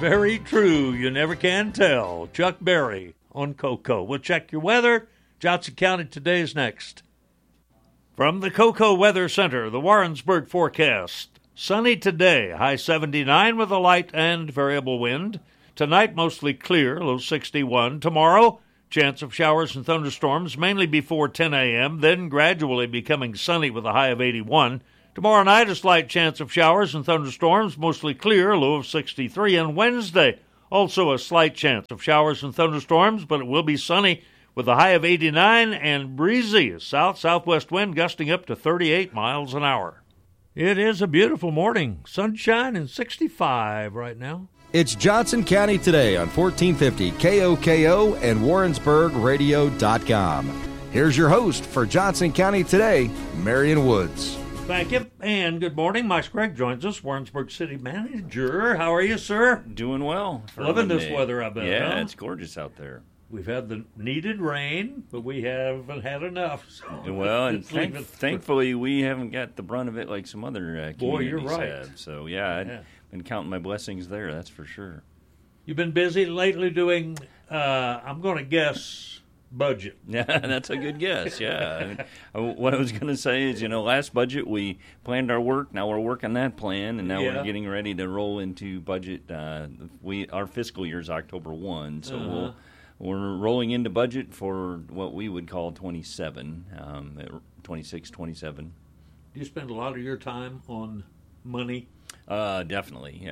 Very true. You never can tell. Chuck Berry on Cocoa. We'll check your weather. Johnson County Today is next. From the Cocoa Weather Center, the Warrensburg forecast. Sunny today, high 79 with a light and variable wind. Tonight, mostly clear, low 61. Tomorrow, chance of showers and thunderstorms, mainly before 10 a.m., then gradually becoming sunny with a high of 81. Tomorrow night, a slight chance of showers and thunderstorms, mostly clear, low of 63. And Wednesday, also a slight chance of showers and thunderstorms, but it will be sunny with a high of 89 and breezy, south-southwest wind gusting up to 38 miles an hour. It is a beautiful morning. Sunshine and 65 right now. It's Johnson County Today on 1450 KOKO and WarrensburgRadio.com. Here's your host for Johnson County Today, Marion Woods. Thank you, and good morning. Mike Sprague joins us, Warrensburg City Manager. How are you, sir? Doing well. Loving this weather, I bet. Yeah, huh? It's gorgeous out there. We've had the needed rain, but we haven't had enough. So well, and thankfully we haven't got the brunt of it like some other communities you're right. have. So, I've been counting my blessings there, that's for sure. You've been busy lately doing, I'm going to guess, budget. Yeah, that's a good guess, yeah. What I was going to say is, last budget we planned our work. Now we're working that plan, and now we're getting ready to roll into budget. Our fiscal year is October 1, so we're rolling into budget for what we would call 27, 26, 27. Do you spend a lot of your time on money? Definitely.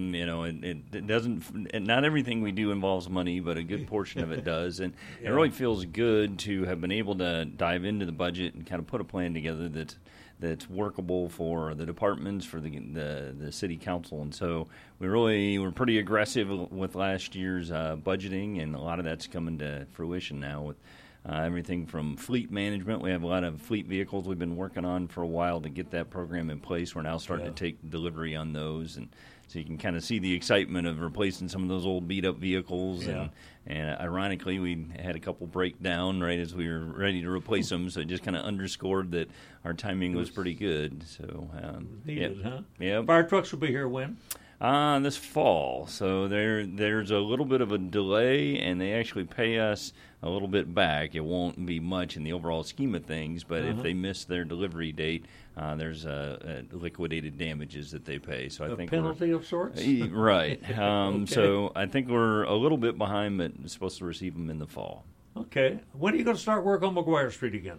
It doesn't. Not everything we do involves money, but a good portion of it does, and it really feels good to have been able to dive into the budget and kind of put a plan together that's workable for the departments, for the city council, and so we really were pretty aggressive with last year's budgeting, and a lot of that's coming to fruition now with. Everything from fleet management. We have a lot of fleet vehicles we've been working on for a while to get that program in place. We're now starting to take delivery on those, and so you can kind of see the excitement of replacing some of those old beat-up vehicles. And ironically, we had a couple break down right as we were ready to replace them, so it just kind of underscored that our timing was pretty good. So needed, huh? Yeah. Fire trucks will be here when? This fall. So there's a little bit of a delay, and they actually pay us a little bit back. It won't be much in the overall scheme of things, but if they miss their delivery date, there's liquidated damages that they pay. So I think penalty of sorts? Right. Okay. So I think we're a little bit behind, but supposed to receive them in the fall. Okay. When are you going to start work on McGuire Street again?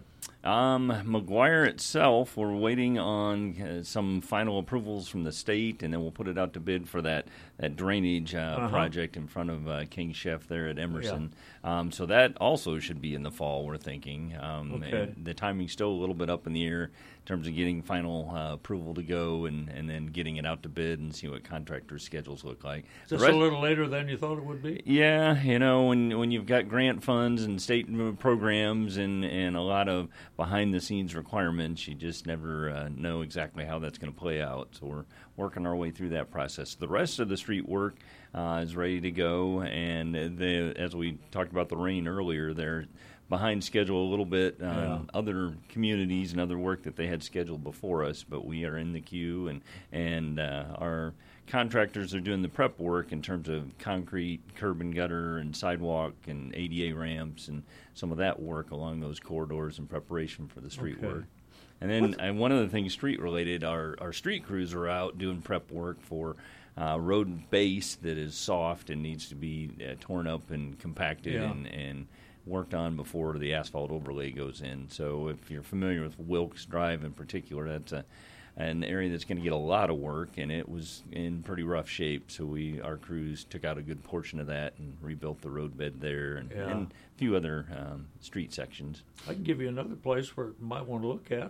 McGuire itself, we're waiting on some final approvals from the state, and then we'll put it out to bid for that drainage project in front of King Chef there at Emerson. Yeah. So that also should be in the fall, we're thinking. The timing's still a little bit up in the air in terms of getting final approval to go and then getting it out to bid and see what contractors' schedules look like. Is this a little later than you thought it would be? Yeah, when you've got grant funds and state programs and a lot of behind-the-scenes requirements, you just never know exactly how that's going to play out. So we're working our way through that process. The rest of the street work is ready to go, and as we talked about the rain earlier, they're behind schedule a little bit on other communities and other work that they had scheduled before us, but we are in the queue, and our contractors are doing the prep work in terms of concrete, curb and gutter, and sidewalk, and ADA ramps, and some of that work along those corridors in preparation for the street work. And then one of the things street-related, our street crews are out doing prep work for road base that is soft and needs to be torn up and compacted and worked on before the asphalt overlay goes in. So if you're familiar with Wilkes Drive in particular, that's an area that's going to get a lot of work, and it was in pretty rough shape. So our crews took out a good portion of that and rebuilt the road bed there and a few other street sections. I can give you another place where you might want to look at.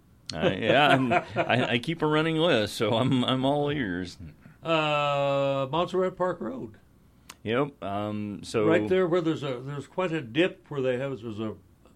I keep a running list, so I'm all ears. Montserrat Park Road. Yep. So right there where there's quite a dip where there's a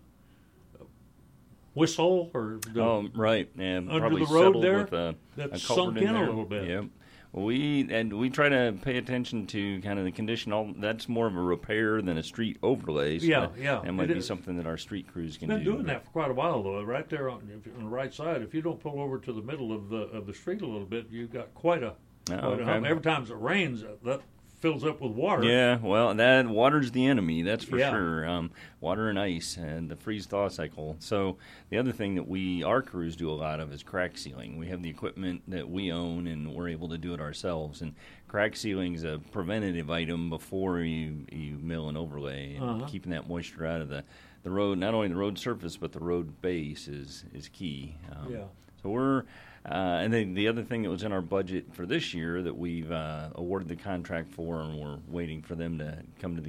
whistle or right, and under probably the road there with that's a sunk in there. a little bit. Yep. Well, we try to pay attention to kind of the condition. That's more of a repair than a street overlay. So that might be something that our street crews can do. Been doing that for quite a while though. Right there on the right side, if you don't pull over to the middle of the street a little bit, you've got quite a hump. Every time it rains, that fills up with water. Yeah, well, that water's the enemy, that's for Yeah. sure. Water and ice and the freeze-thaw cycle. So the other thing that our crews do a lot of is crack sealing. We have the equipment that we own, and we're able to do it ourselves. And crack sealing is a preventative item before you mill and overlay, and keeping that moisture out of the road. Not only the road surface, but the road base is key. Yeah. So we're and then the other thing that was in our budget for this year that we've awarded the contract for, and we're waiting for them to come to the